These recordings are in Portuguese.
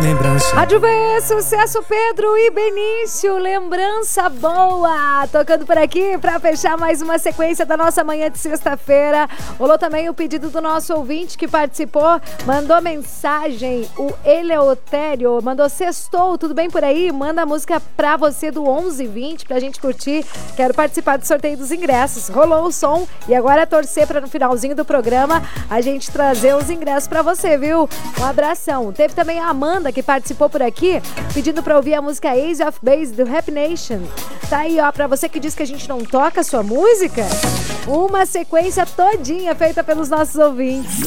lembrança. Rádio V, sucesso Pedro e Benício, lembrança boa. Tocando por aqui pra fechar mais uma sequência da nossa manhã de sexta-feira. Rolou também o pedido do nosso ouvinte que participou, mandou mensagem, o Eleutério, mandou sextou, tudo bem por aí? Manda a música pra você do 11h20 pra gente curtir. Quero participar do sorteio dos ingressos. Rolou o som e agora é torcer pra no finalzinho do programa a gente trazer os ingressos pra você, viu? Um abração. Teve também a Amanda que participou por aqui, pedindo pra ouvir a música Ace of Base do Rap Nation. Tá aí, ó, pra você que diz que a gente não toca a sua música, uma sequência todinha feita pelos nossos ouvintes.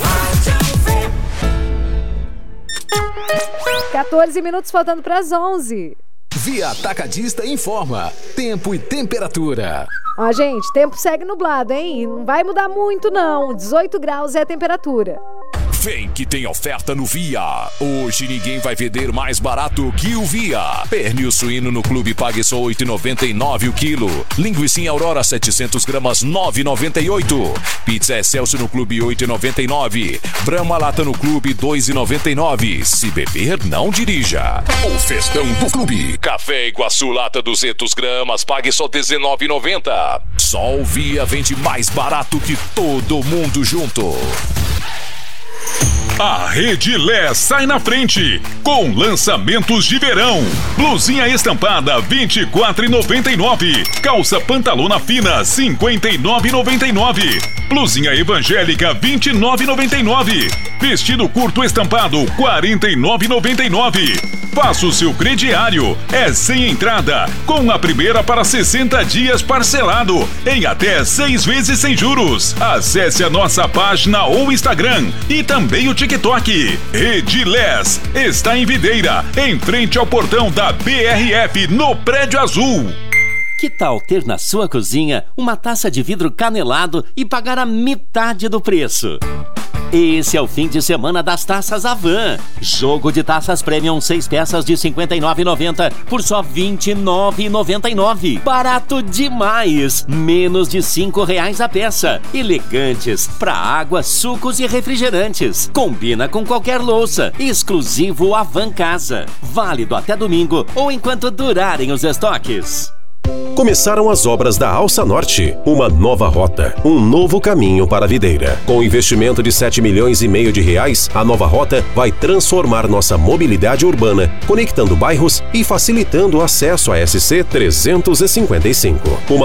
14 minutos faltando pras 11. Via Atacadista informa tempo e temperatura. Ó, gente, tempo segue nublado, hein? Não vai mudar muito, não. 18 graus é a temperatura. Vem que tem oferta no Via. Hoje ninguém vai vender mais barato que o Via. Pernil suíno no clube pague só R$ 8,99 o quilo. Linguiça Aurora 700 gramas R$ 9,98. Pizza Excelsior no clube R$ 8,99. Brahma lata no clube R$ 2,99. Se beber, não dirija. O festão do clube. Café Iguaçu lata 200 gramas pague só R$ 19,90. Só o Via vende mais barato que todo mundo junto. A Rede Lé sai na frente com lançamentos de verão. Blusinha estampada R$ 24,99. Calça pantalona fina R$ 59,99. Blusinha evangélica R$ 29,99. Vestido curto estampado R$ 49,99. Faça o seu crediário, é sem entrada, com a primeira para 60 dias parcelado, em até 6 vezes sem juros. Acesse a nossa página ou Instagram e também o TikTok. Rede Lés está em Videira, em frente ao portão da BRF, no Prédio Azul. Que tal ter na sua cozinha uma taça de vidro canelado e pagar a metade do preço? Esse é o fim de semana das taças Avan. Jogo de taças Premium 6 peças de R$ 59,90 por só R$ 29,99. Barato demais! Menos de R$ 5,00 a peça. Elegantes para água, sucos e refrigerantes. Combina com qualquer louça. Exclusivo Avan Casa. Válido até domingo ou enquanto durarem os estoques. Começaram as obras da Alça Norte, uma nova rota, um novo caminho para a Videira. Com investimento de R$ 7,5 milhões de reais, a nova rota vai transformar nossa mobilidade urbana, conectando bairros e facilitando o acesso à SC 355. Uma